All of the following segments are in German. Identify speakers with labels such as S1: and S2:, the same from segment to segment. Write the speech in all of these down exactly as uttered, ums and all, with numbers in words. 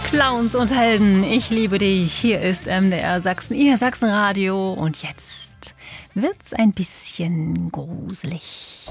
S1: Clowns und Helden, ich liebe dich. Hier ist M D R Sachsen, Ihr Sachsenradio. Und jetzt wird's ein bisschen gruselig.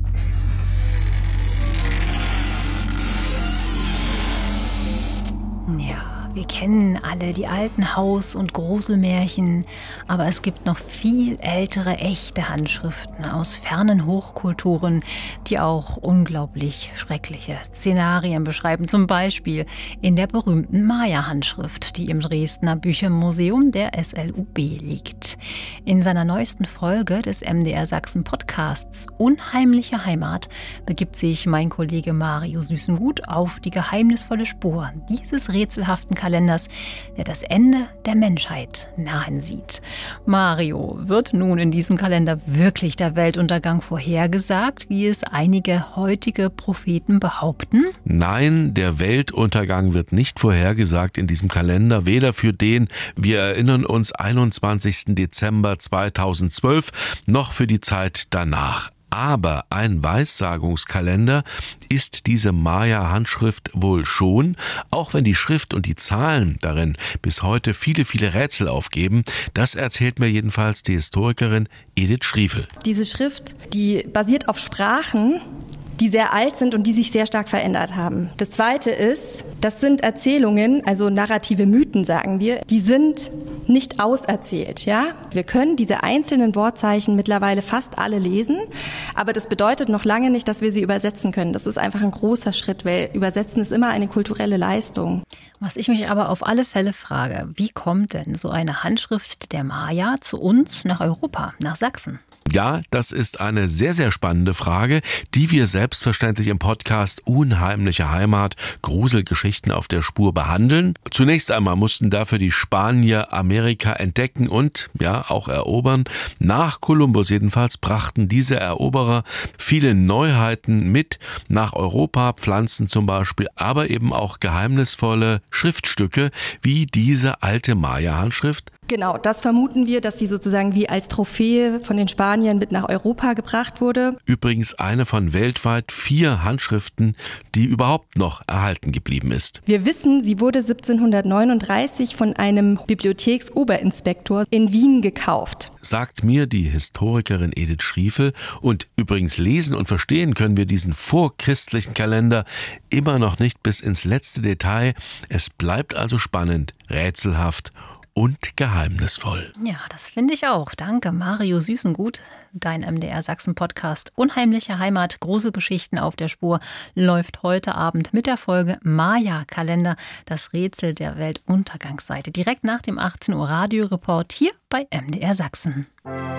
S1: Ja. Wir kennen alle die alten Haus- und Gruselmärchen, aber es gibt noch viel ältere, echte Handschriften aus fernen Hochkulturen, die auch unglaublich schreckliche Szenarien beschreiben. Zum Beispiel in der berühmten Maya-Handschrift, die im Dresdner Büchermuseum der S L U B liegt. In seiner neuesten Folge des M D R Sachsen Podcasts Unheimliche Heimat begibt sich mein Kollege Mario Süßengut auf die geheimnisvolle Spur dieses rätselhaften Kalenders, der das Ende der Menschheit nahen sieht. Mario, wird nun in diesem Kalender wirklich der Weltuntergang vorhergesagt, wie es einige heutige Propheten behaupten?
S2: Nein, der Weltuntergang wird nicht vorhergesagt in diesem Kalender, weder für den, wir erinnern uns, einundzwanzigsten Dezember zweitausendzwölf, noch für die Zeit danach. Aber ein Weissagungskalender ist diese Maya-Handschrift wohl schon, auch wenn die Schrift und die Zahlen darin bis heute viele, viele Rätsel aufgeben. Das erzählt mir jedenfalls die Historikerin Edith Schriefel.
S3: Diese Schrift, die basiert auf Sprachen, die sehr alt sind und die sich sehr stark verändert haben. Das Zweite ist, das sind Erzählungen, also narrative Mythen, sagen wir, die sind nicht auserzählt, ja. Wir können diese einzelnen Wortzeichen mittlerweile fast alle lesen, aber das bedeutet noch lange nicht, dass wir sie übersetzen können. Das ist einfach ein großer Schritt, weil Übersetzen ist immer eine kulturelle Leistung.
S1: Was ich mich aber auf alle Fälle frage, wie kommt denn so eine Handschrift der Maya zu uns nach Europa, nach Sachsen?
S2: Ja, das ist eine sehr, sehr spannende Frage, die wir selbstverständlich im Podcast Unheimliche Heimat, Gruselgeschichten auf der Spur behandeln. Zunächst einmal mussten dafür die Spanier Amerika entdecken und, ja, auch erobern. Nach Kolumbus jedenfalls brachten diese Eroberer viele Neuheiten mit nach Europa, Pflanzen zum Beispiel, aber eben auch geheimnisvolle Schriftstücke wie diese alte Maya-Handschrift.
S3: Genau, das vermuten wir, dass sie sozusagen wie als Trophäe von den Spaniern mit nach Europa gebracht wurde.
S2: Übrigens eine von weltweit vier Handschriften, die überhaupt noch erhalten geblieben ist.
S3: Wir wissen, sie wurde siebzehnhundertneununddreißig von einem Bibliotheksoberinspektor in Wien gekauft.
S2: Sagt mir die Historikerin Edith Schriefel. Und übrigens lesen und verstehen können wir diesen vorchristlichen Kalender immer noch nicht bis ins letzte Detail. Es bleibt also spannend, rätselhaft und geheimnisvoll.
S1: Ja, das finde ich auch. Danke, Mario Süßengut. Dein M D R Sachsen Podcast Unheimliche Heimat, Gruselgeschichten auf der Spur läuft heute Abend mit der Folge Maya-Kalender, das Rätsel der Weltuntergangsseite. Direkt nach dem achtzehn Uhr Radioreport hier bei M D R Sachsen.